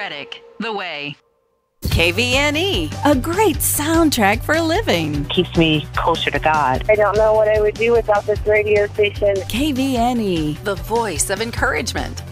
Reddick, The Way. KVNE, a great soundtrack for living. Keeps me closer to God. I don't know what I would do without this radio station. KVNE, the voice of encouragement.